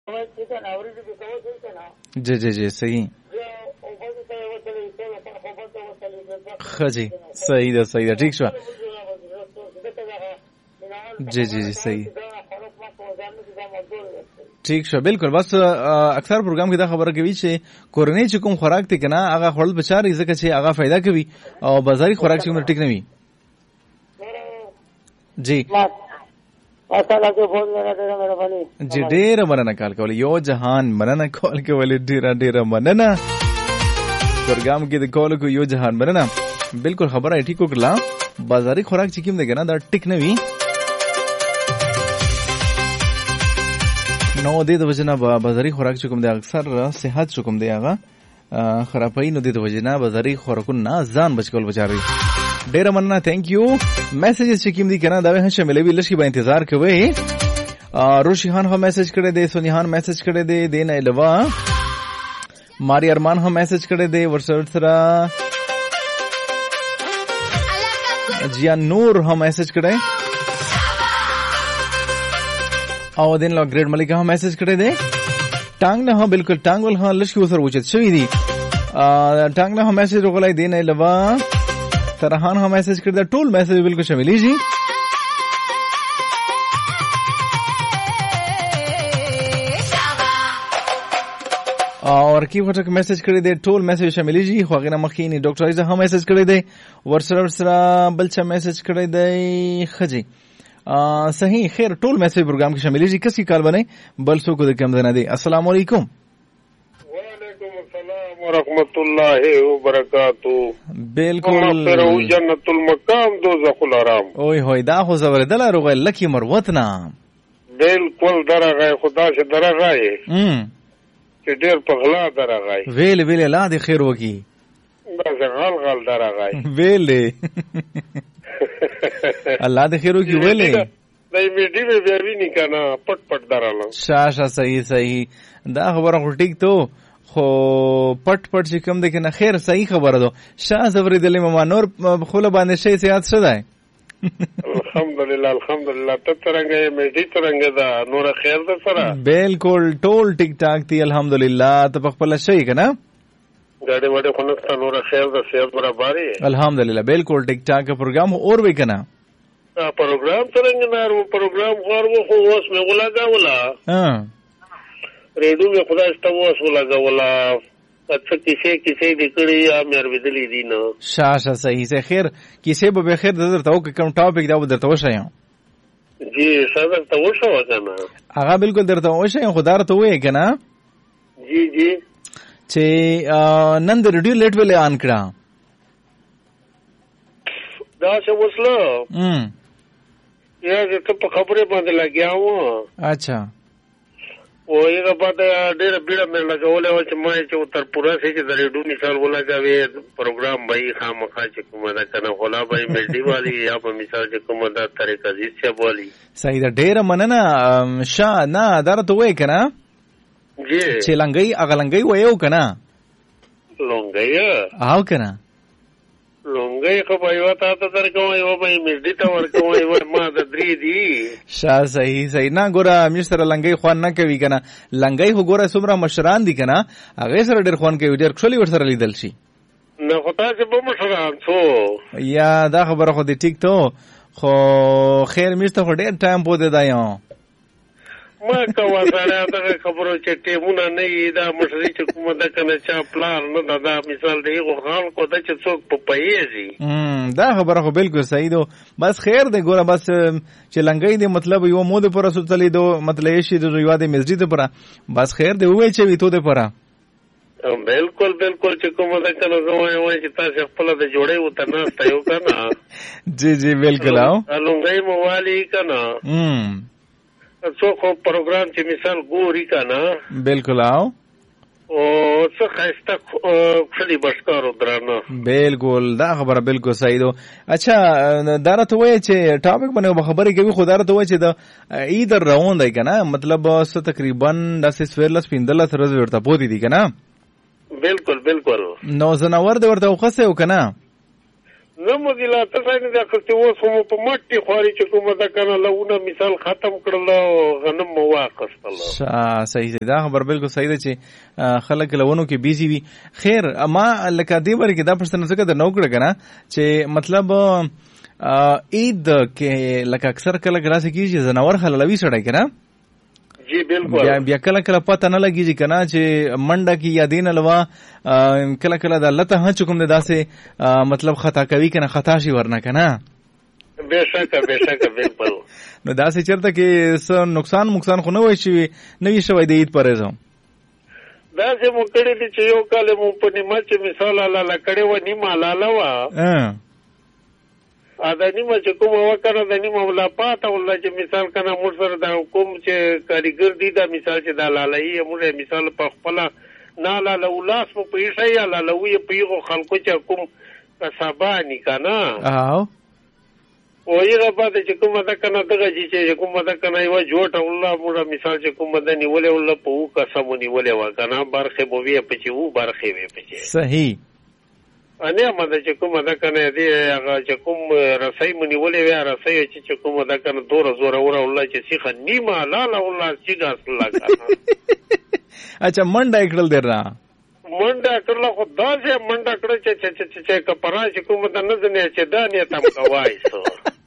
जी जी जी सही जी सही ده ठीक شو जी जी जी सही ठीक شو بالکل بس اکثر پروګرام کې دا خبره کوي چې کورنۍ چې کوم خوراک ته کنه هغه خپل بچاري ځکه چې هغه फायदा کوي او بازاري خوراک چې موږ ټیک نه وي جی جی ډیره مننه کال کول یو جهان مننه کال کول ډیره مننه پروګرام کې د کال کو یو جهان مننه بالکل خبره ټیک وکړه بازاري خوراک چې کوم دی کنه دا ټیک نه وي نو د وجنه بازاري خوراک چې کوم دی اکثر صحت چې کوم دی هغه خرابای نو د وجنه بازاري خوراکونه ځان بچول بچاري ډیره مننه ثانک یو میسجز چې کوم دی کنه دا به شامل وي لشي به انتظار کوي روشیحان هم میسج کړی دی سونیحان میسج کړی دی دین علاوه ماری ارمان هم میسج کړی دی ورسره سره جیا نور هم میسج کړی او دین لو گریډ ملک هم میسج کړی دی ټانګ نه بالکل ټانګ ول ها لشي وسر وچت شوی دی ټانګ نه هم میسج وکړای دین علاوه سرحان هم میسج کړی دا ټول میسج بالکل شاملې جی اور کی وټک میسج کړی دی ټول میسج شاملې جی خو غنه مخینی ډاکټر ایزه هم میسج کړی دی ورسره بلچا میسج کړی دی خجی صحیح خیر ټول میسج پروګرام کې شاملې جی کسي کال بنئ بل سو کو د کم زنه دی السلام علیکم ورحمت الله وبرکاتہ بالکل جنت المقام دوزخ الحرام اوه هوی دا خو زبر دل روغه لکی مروتنا بالکل درغه خدا سے درغه چې ډیر په غلا درغه ویل لا دی خیر وکی دا غل درغه ویل الله دې خیر وکی ویلې دای میډي به ویني کنه پټ دراله شاشه صحیح دا خبره خو ټیک تو خو پټ چې کوم د کنه خیر صحیح خبره ده شاه زبر دلې ما نور خو له باندې شي سیات شدای الحمدلله ته څنګه میډي څنګه دا نور خیر ده سره بالکل ټول ټیک ټاک دی الحمدلله ته خپل شي کنه गाड़ी वाड़े खुनस्ता नूर खैर द सेहत बराबर है अल्हम्दुलिल्लाह बिल्कुल टिक टाक का प्रोग्राम और भी करना प्रोग्राम करेंगे ना वो प्रोग्राम और वो उसमें वो लगा वाला हां रेडियो में खुदा इस्तेमाल वो लगा वाला अच्छा किसे दिकड़ी या मेर बिजली दी ना शाशा सही से खैर किसे به خیر درته او کوم ټاپک دا درته وشایم जी सर तो वो شو کنه هغه بالکل درته وشایم خدای ته وې کنه जी چې نن د ریډیو لیټ ویلې آن کړه دا څه وسله یا ته په خبره باندې لګیا و اچھا او یې په ډېر بیره مې لګولې و چې ما چې تر پورا سي چې د ریډیو مثال ولګاوي پروګرام به خامخا چې کومه دا کنه خلا به ملډي والی یا په مثال چې کومه دا طریقه دې څه بولی صحیح دا ډېر مننه شا نه درته وې کنه جی چې لنګي اغلنګي وایو کنه لنګي او کنه لنګي خو به یو تا ته درکوم یو به مزدي ته ورکوم یو ما د درې دی شا صحیح نه ګوره مستر لنګي خوان نه کوي کنه لنګي خو ګوره څومره مشران دي کنه هغه سره ډېر خوان کوي ډېر خولي ور سره لیدل شي نه خو تاسو به مشران څو یا دا خبره خو دې ټیک ته خو خیر مست خو ډېر ټایم پوده دایو ما کوه سره دا خبرو چې ټیمونه نه دا مشري چې کومه د کنه چا پلان نه دا مثال دی خو خان کو د چې څوک په پېږي دا خبره خو بالکل صحیح ده بس خیر دی ګوره بس چې لنګي دی مطلب یو مو د پر سوتلی دو مطلب شي د یو د مسجد پر بس خیر دی وای چې وی تو د پر بالکل چې کومه د کنه زوای چې تاسو خپل د جوړې وته نه تایو کنه جی بالکل او لنګي موالي کنه څوک پروګرام چې مثال ګوري کنه بالکل او څه خسته خلی بشکارو درانه بالکل دا خبره بالکل صحیح ده اچھا دارته وای چې ټاپک باندې خبرې کوي خو دارته وای چې د عید روان دی کنه مطلب څه تقریبا د سویرلس 15 ورځې ورته پوتی دي کنه بالکل نو زناور د ورته خوسه وکنه نه مو دي لا ته څنګه د اخستې اوس هم په مټي خواري چې کومه ده کنه لونه مثال ختم کړل او غنم مو واخستل. صحیح دی، دا خبر بالکل صحیح ده چې خلک لونو کې بیزی وي. خیر ما لکه دې باره کې دا پوښتنه څنګه در نو کړه کنه چې مطلب عید کې لکه اکثر کله ګراسي کیږي زناور حلالوي سړی کنه. جی بالکل. بیا کله کله پته نه لګیږي کنه چې منډه کې یا دین الوا کله کله د الله ته حکم ده داسې مطلب خطا کوي کنه، خطا شي ورنه کنه. بشکه بالکل. نو داسې چرته کې څه نقصان خو نه وای شي نه وي شوی د عید پرېز هم داسې مو کړی دي چې یو کال مو په نیمه چې مثال الله کړی و نیمه لاله وا دا نیمه چې کومه وکړه د نیمه ولا پاته ولا چې مثال کنه موږ سره د کوم چې کاریګر دي دا مثال چې دا لالهي موږ مثال په خپل نه لاله ولاس په پیسې یا لالهوي په یو خلکو چې کوم کسبانی کنه او یې په دې چې کومه دا کنه دغه چې کومه دا کنه یو جوړه ولا موږ مثال چې کومه د نیولې ولا په کسبونی ولې وکنه برخه بو وی په چې وو برخه وی په چې صحیح انیا مده چې کومه ده کنه دی هغه چې کوم رسۍ منی ولې ویا رسۍ چې کومه ده کنه دور زور اور الله چې سیخه نیمه لاله الله چې ګاس لگا. اچھا منډه کړل درنا منډه کړل خو دا چې منډه کړل چې کپرا چې کومه ده نه ځنه چې دا نه تم کوای سو.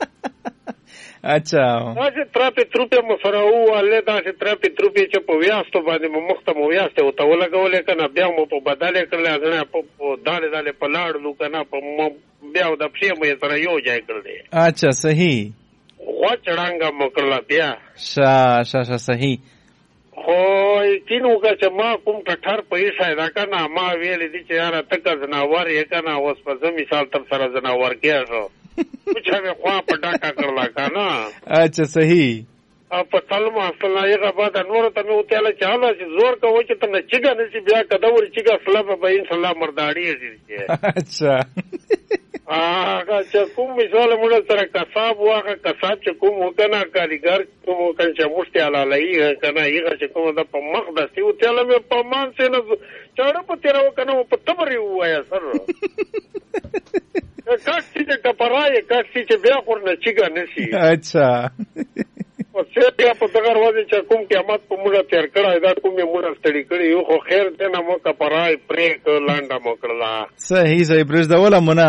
اچھا دا چې تراپی تروپی مسره او الله دا چې تراپی تروپی چې په ویاستو باندې مخته مو ویاسته او ته ولګولې کنه بیا مو په بداله کړل غنه په داله په لاړو کنه په بیا د پښې مې سره یو ځای کړل. اچھا صحیح. خو چړانګه مو کړل بیا شا صحیح. خو کینو که چې ما کوم ټټر پیسې دا کنه ما ویل دي چې یاره تک زناور یې کنه اوس په مثال تر سره زناور کېږو پوچھا میں خواہ پٹا کا کرلا کانا. اچھا صحیح. په تلم اصل نه یغه بعد انور ته مې وتاله چاله چې زور کا و چې ته چیګا نسی بیا کدور چیګا سلام به ان شاء الله مرداړي دي. اچھا هغه چې کوم مثال موږ سره کساب واغه کساب چې کوم وکنه کاریګر کوم وکړ چې مشتي علالای کنه یغه چې کوم د په مقدس یو تاله مې په مان سره چاړه په تیرو کنه په تبري وایا سر کاټی چې کپرای کاټی چې بیا خورنه چیګا نسی. اچھا او څه بیا په دغه ورځ چې کوم قیامت په موږ تیر کړای دا کوم موږ ستړي کړی یو خو خیر دې نه مو کپرای پرې لانډه مو کړلا. صحیح پرز دا ولا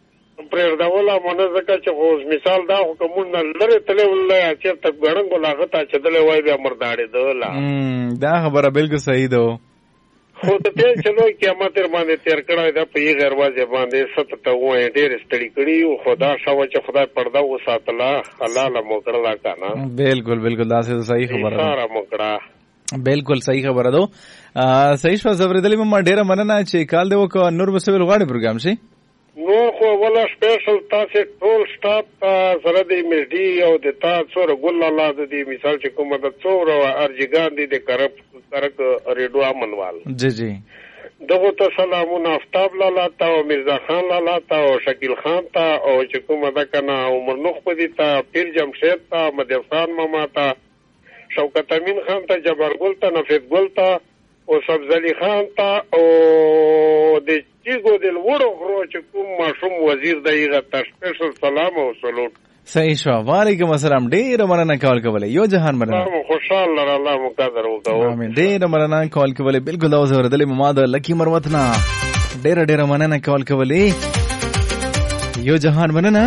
مونږ ځکه چې اوس مثال دا کوم نه لره تله ولای چې ته ګړنګ لاغتا چې دلې وای بیا مرداړي دولا. دا خبره بالکل صحیح ده. خو ته به چلو قیامت باندې تیر کړای دا په غیر واځي باندې ست ته وای ډېر ستړي کړی او خدا شاو چې خدای پردا و ساتلا حلال مو کړلا کنه. بالکل دا صحیح خبره ده. سارا مو کړه بالکل صحیح خبره ده. صحیح شو زبردلی ما ډېر مننه چې کال دی وک نور بسویل غاړي پروګرام شي. نور خو ولا سپیشل تاسو ټول سټاپ سره د میډي او د تاسو سره ګل الله د دې مثال چې کومه د څور او ارجګان دي د کرک ریډو امنوال جی دغه ته سلامونه افتاب لاله تا او مرزا خان لاله تا او شکیل خان تا او چې کومه د کنه عمر نوخ په دي تا پیر جمشید تا مدفان ماما تا شوکت امین خان تا جبر ګل تا نفید ګل تا او سبزلی خان تا او د چیګو دل وړو غرو چې کوم ماشوم وزیر دایغه تشکر سلام او سلوټ. صحیح شو. وعلیکم السلام. ډیر مننه کال کولای یو جهان مننه. خوشاله الله مو قدر وکاو. امين. ډیر مننه کال کولای بالکل دا زوردل مماد لکی مروتنا. ډیر مننه کال کولای یو جهان مننه.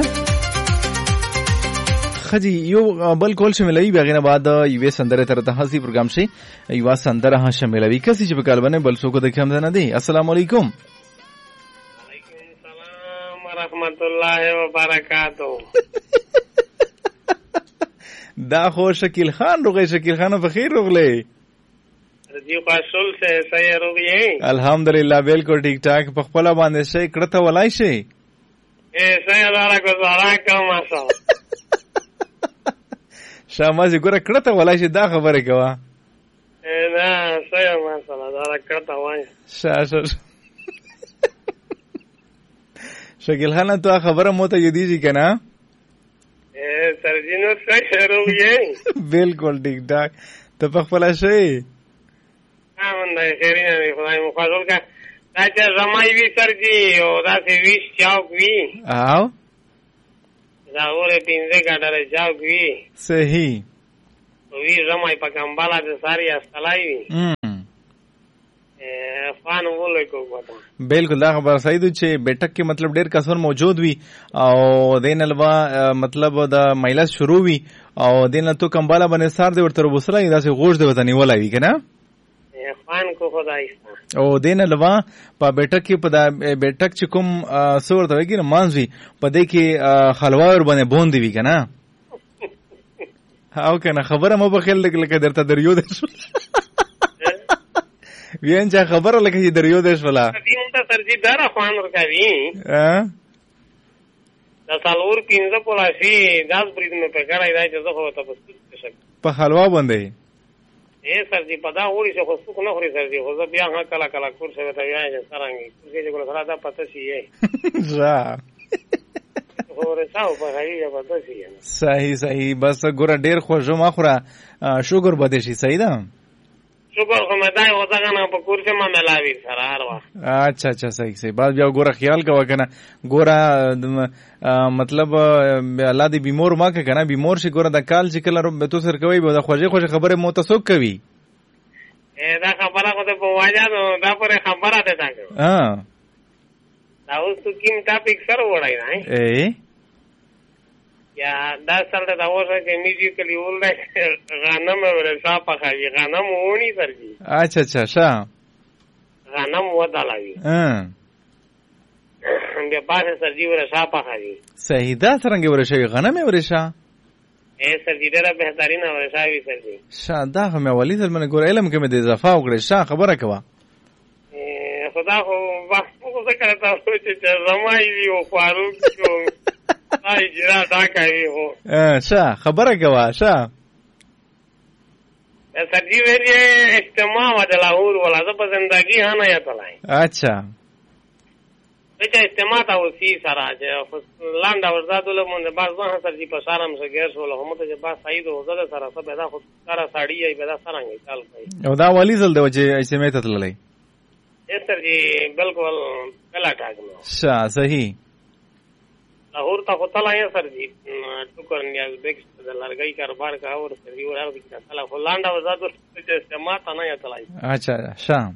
خجی یو بل کول شاملوي بغیر بعد یو سندره تر ته حسی پروګرام شي یو سندره ها شاملوي کسي چې په کال باندې بل څوک د کوم نه دی. السلام علیکم. رحمت الله وبرکاتہ. دا خو شکیل خان روغی شکیل خان بخیر روغلی. جی خاصل سے صحیح روغی. الحمدللہ بالکل ٹھیک ٹھاک. په خپل باندې شي کړته ولای شي. صحیح دارا گزارا کوم اسا. شامازي ګره کړته ولای شي دا خبره کوا. نه صحیح مسله دارا کړته وای. شاش شکیل خان تو خبره موته یدیږي کنه. سرجینو صحیح روغی. بالکل ٹھیک ٹھاک. ته په خپل شي. امن خیرینه خدای مخاطب کا دا چې رمای وي سرجي او داسې 20 چاوک وي او دا اوره 15 ګډره چاوک وي صحیح وی رمای په کمبالا د ساری استلای وي فان وله کو وتا بالکل دا خبر صحیح ده چې بیٹک کې مطلب ډیر کسر موجود وي او دین الوا مطلب دا مایلس شروع وي او دین تو کمبالا باندې سار دی ورته وسره دا سه غوښ دی وطنی ولای کنه فان کو خدای او دین الوا په بیٹک کې په دا بیٹک چې کوم سور ته وګینه مانځي په دې کې حلوا ور باندې بوندې وي کنه او کنه خبره مو بخیل لکه درته دریو ده وین چا خبره لکه چې دریو ده ولا دین ته سرجی دارا خوان ورکاوی دا سالور 15 پولاشي 10 برید مې په کړای دا چې زه خو ته پسې په حلوا باندې سرجی په دا وړي چې خو څوک نه خوري سرجی خو زه بیا کله کله کور څه ته وایي چې څنګه چې ګل سره دا پته شي ځا ورساو په غوړي پته شي صحیح بس ګوره ډیر خوږه مخوره شوګر بده شي صحیح ده شوګر خو مې دای وځه کنه په کور کې ما ملاوي سره هر وخت اچھا صحیح بس بیا ګوره خیال کا وکنه ګوره مطلب الله دې بیمور ما که کنه بیمور شي ګوره د کال چې کله به تو سر کوي به د خوږه خبره مو تاسو کوي دا خبره خو ته په واجا دا پر خبره ده تا دا اوس تو کوم ټاپک سره وړای نه یا دا سره دا اوسه کې میوزیکلی ولای غنم ورسا پخاوي غنم ونی سرجی اچھا شا غنم ودالاوي بیا پاسه سرجی ورسا پخاوي صحیح دا څنګه ورشي غنم ورشا سرجی ډېره بهترینه ورساوي سرجی شا دا هم ولې تل من ګور علم کې مې د اضافه وکړې شا خبره کوا خدا خو واسو څه کړتا چې رمای وی او فاروق کو ay jira da kai ho sha khabara kawa sha sarji verie ijtima wa de lahore wala da zindagi hana ya talai acha becha ijtima ta usi sara je landa wazadul mun bas ba sarji pa saram se ger wala hum te bas said ho zada sara sab da khud sara sadi ai beda sarangi chal pai او دا wali zal de je ijtima ta tlai sarji bilkul kala tag me sha sahi لاہور تا ہوتا لایا سر جی ٹکر نیاز بیک د لړګي کاروبار کا اور سر یو راوي کا تعالی هولاندا وزادو چې سما تا نه یتلای اچھا شام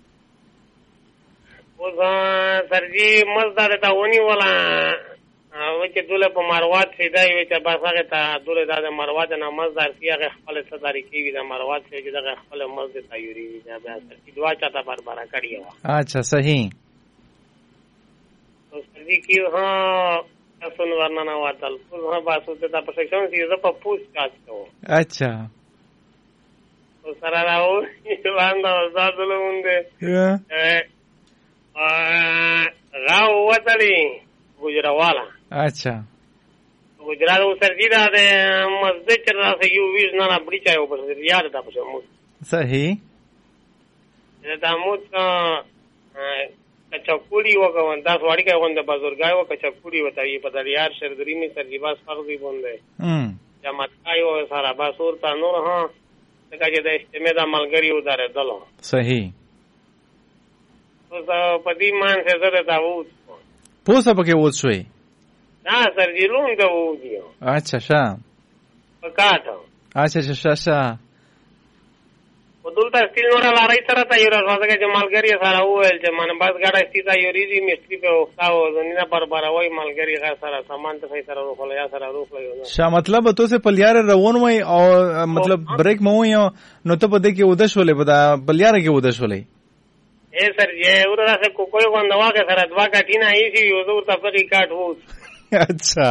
او سر جی مزدار تا ونی ولا وچ دوله په مروات سیدای وچ باسه تا دوله د مروات نه مزدار سیغه خپل صداري کی د مروات چې د خپل مزد تیاری دا بیا سر کی دعا چاته پر بارا کړی و اچھا صحیح تو سر جی کی ها سن ورنہ نہ واتل پوزه باسو ته په سیکشن سی ز په پوس کاټ کو اچھا تو سره راو لاندې زادلو مونږه راو وتلی ګجراوالا اچھا ګجرا سرجی دا د مسجد چر سه یو ویز نه بڑی چایو پر یاد تا په مو صحیح دا مو کچکوړي وګون دا سواړي کوي غونډه بازارګای و کچکوړي وتاوی په دریار شردري می سرجیباس فقزي بونده جماعت کایو سارا باسور تا نور ها څنګه چې د استمه د ملګری و دره دلو صحیح تو په دې مان څه زده تا وو پوسه پکې وځ شوي دا سرجی لون دا وو دیو اچھا شا پکاټو اچھا شا ودلته ستل نور لارای سره ته یو راځه چې مالګری سره وویل چې من بس ګاډه ستې یو ریزي مستری په وختاو زنینا برابروي مالګری غا سره سامان ته سره روخل یا سره روخل شا مطلب تو سے پلیار روان وای او مطلب بریک مو یو نو ته بده کې ودش ولې بدا پلیار کې ودش ولې سر یې ورته کوی غوندوا کې سره دوا کټینا ایسی یو زور ته پری کاټ وو اچھا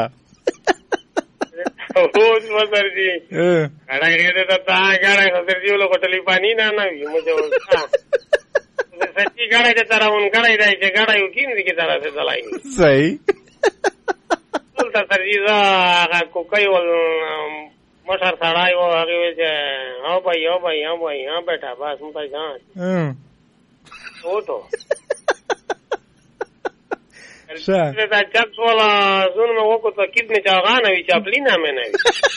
اوس ورځي اړه ته تا غاړه سرجی له کوټلی پانی نه نه مجه وستا سچي غاړه ته تراون غاړه دی چې غاړه یو کیندې کی طرح سے دلای صحیح ټول سرجی را کوکای ول مشر سړای و هغه چې ها بھائی ها بیٹا بس متا ځان اوټو دا چک ولا زون مې وکړ ته کیدنه چاغانه وی چاپلینا مې نه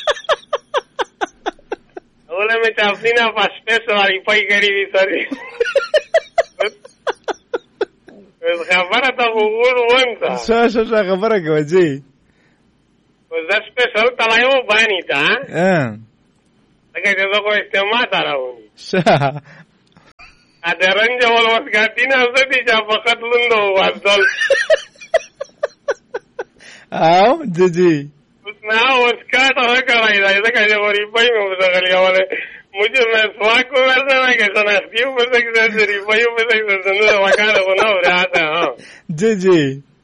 ولا مې چاپلینا پاس پیسې والی پای کړی وی سره خبره ته وګورم شه خبره کوي جی زه سپیشل تلایو باندې تا لکه چې زه خو استعمال ته راوړم شه ا د رنج ول وسګاتینه زه دي چې فقط لوندو وځل او جی ना उसका तो कराई था ऐसा कैसे रिपाई में उसे गलिया वाले मुझे मैं स्वाग को वैसा ना कैसा ना स्टीव में से कैसे रिपाई में से सुंदर वकाल को ना हो रहा था हाँ जी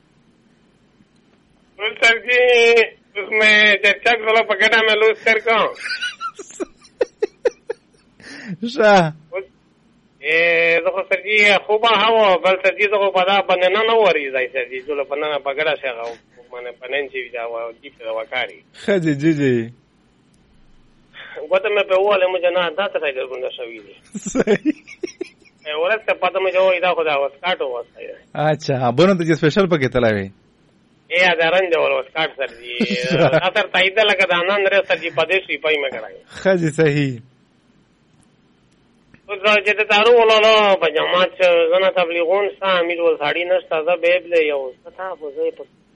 उस सर जी उसमें चर्चा थोड़ा पकड़ा मैं लूज कर कहूँ तो सर जी खूबा हवा बल सर जी तो पता बनना ना हो रही है सर जी जो बनना पकड़ा से माने पनेंची जावा जीप वकारी जी जी जी वो तो मैं पे वाले मुझे ना दात था इधर गुंडा सभी सही और इसका पता मुझे वो इधर खुदा was काट हुआ था अच्छा बोलो तो ये स्पेशल पके तला है ये आधारन जो was काट सर जी सर ताइदा लगा था आनंद सर जी प्रदेश रिपाई में कराए हाँ जी सही उस जैसे तारू बोला लो पजामाच जना तबलीगों सा अमीर वो साड़ी नस्ता था बेबले या उसका था वो ये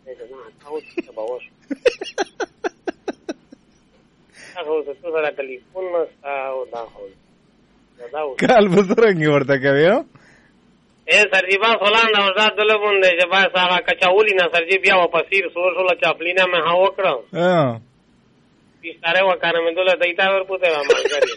काल बसरंगी वरता क्या सर जी बात होलांडा और रात दले बुंदे जे बाय सागा कचाउली ना सर जी बिया वापसीर सोर सोला चापलीना में हाँ वकरा इस तारे वकाने में दले दैता और पुते हमारे करी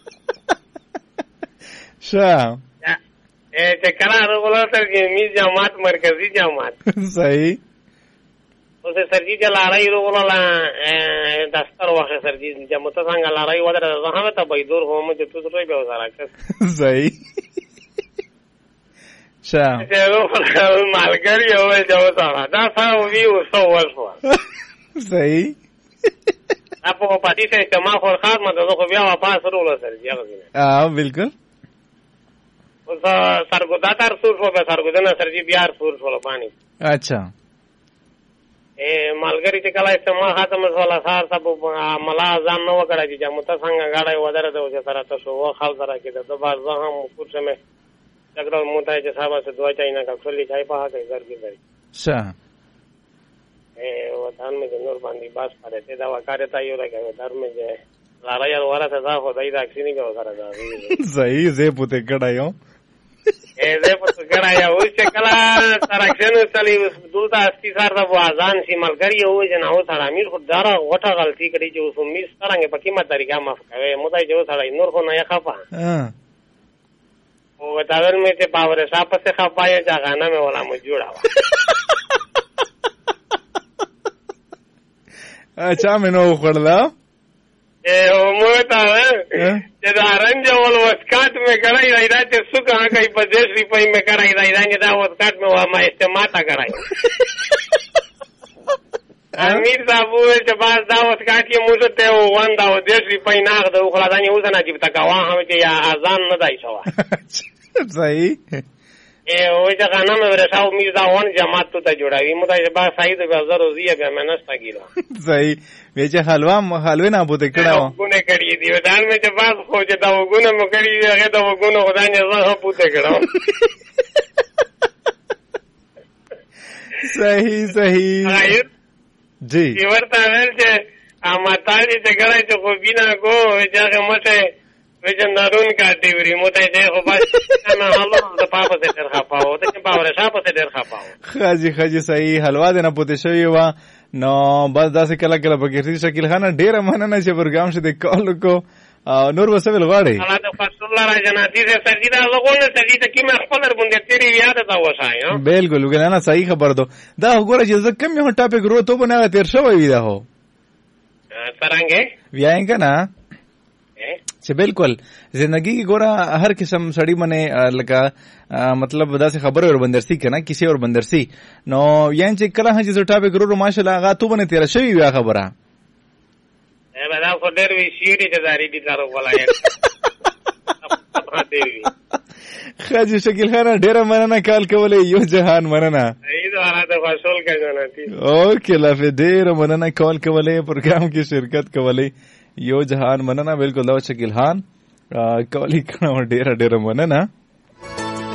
शाह चकरा रो बोला सर जी मिस जमात मरकजी जमात सही उसे सर जी जला रही रो बोला दस्तर वाखे सर जी जब मुझे सांगा ला रही वादर हमें तब भाई दूर हो मुझे तू तो भी सारा सही शाह मालगाड़ी हो जो सारा दासा भी उसको वर्ष सही आपको पार्टी से इस्तेमाल और खास मतलब तो बिया वापस रोला सर जी हाँ बिल्कुल सरगुदातार सूर हो सरगुदना सर जी बिहार सूर हो पानी अच्छा मालगाड़ी ते कला इस्तेमाल खाता में वाला सार सब मला जान न करायची ज्या मुता सांगा गाडा वदार देऊ सारा तसो वो खाल सारा के तो बार हम कुछ में चक्र मुताचे साबा से दुआ चाहिए ना का खुली चाय पहा के घर की गई अच्छा वो धान में नूर बांधी बास पारे ते दवा कार्यता यो लगे धर्म में जे लारा यार वाला से हो दई राखी नहीं को सारा सही जे पुते कडायो ऐसे कराया उससे कला संरक्षण चली दूसरा अस्सी सार तब आजान सी मलकरी हो जना हो सारा मीर को दारा वटा गलती करी जो उसको मिस करेंगे पक्की मत तरीका माफ करे मुदाई जो सारा नूर को नया खापा वो बतावर में से पावर साप से खापा या जागाना में वाला मुझ जुड़ा अच्छा मैंने वो कर ला मोता है रंज वाल वस्काट में कराई रही था सुख हाँ कहीं प्रदेश रिपाई में कराई रही था वस्काट में वहाँ इस्तेमाल कराई अमीर साहब जब बात दावत काट के मुझे ते वो वन दावत देश रिपाई ना कर दो खला दानी उसे ना जीव तक वहाँ हमें या आजान न दाई सवा सही वो जगह ना में रसा उम्मीद दा वन जमात तो जुड़ा हुई मुझे जब बात सही तो बेहतर रोज़ी है मैं नस्ता गिरा सही वेचे हलवे ना बोते कड़ा गुने करी थी दाल में जब बात हो जाता वो गुने में करी है तो वो गुनो खुदा ने सब पूते कड़ा सही सही जी वर्ता है जे माता जी से गड़े जो को बिना को जाके मटे वेचन दारून का टीवरी मोते जे को बस ना हलो तो पापा से डर खापाओ तो पावर साप से डर खापाओ खाजी सही हलवा देना पोते शोई वा नो बस दासे कला कला बगैर शकील खाना डेरा मानना छे प्रोग्राम से देख कॉल को नूर वसवेल गाड़ी अल्लाह तो फसुल्ला राजना दी से सजीदा लोगों ने सजीदा की मैं खबर बुंदे तेरी याद था वो सायो बिल्कुल उगना ना सही खबर दो दा गोरा जे कम में टॉपिक रो तो बना तेर शो विदा हो सरांगे व्याएंगा ना छे बिल्कुल जिंदगी की गोरा हर किस्म सड़ी मने लगा मतलब दा से खबर और बंदर सी के ना किसी और बंदर सी नो यान चे कला हजी टॉपिक रो माशाल्लाह गा तू बने तेरा शवी व्या खबरा ए बदा को देर वी सीरी ते दारी दी तारो वाला है खाजी शकील खाना डेरा मनना काल के बोले यो जहान मनना ई तो आला तो फसोल का जाना थी ओके लाफे डेरा मनना कॉल के बोले प्रोग्राम की शिरकत के बोले यो जहान मनना बिल्कुल दवा शकील खान कॉली का डेरा डेरा मनना